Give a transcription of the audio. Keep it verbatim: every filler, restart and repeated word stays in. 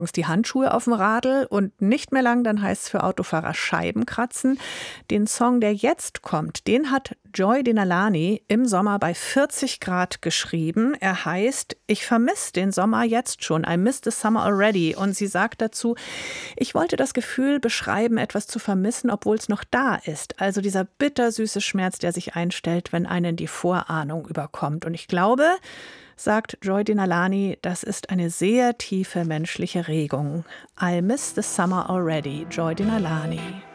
die Handschuhe auf dem Radl und nicht mehr lang, dann heißt es für Autofahrer Scheiben kratzen. Den Song, der jetzt kommt, den hat Joy Denalani im Sommer bei vierzig Grad geschrieben. Er heißt Ich vermisse den Sommer jetzt schon, I miss the summer already. Und sie sagt dazu, ich wollte das Gefühl beschreiben, etwas zu vermissen, obwohl es noch da ist. Also dieser bittersüße Schmerz, der sich einstellt, wenn einen die Vorahnung überkommt. Und ich glaube, sagt Joy Denalani, das ist eine sehr tiefe menschliche Regung. I miss the summer already, Joy Denalani.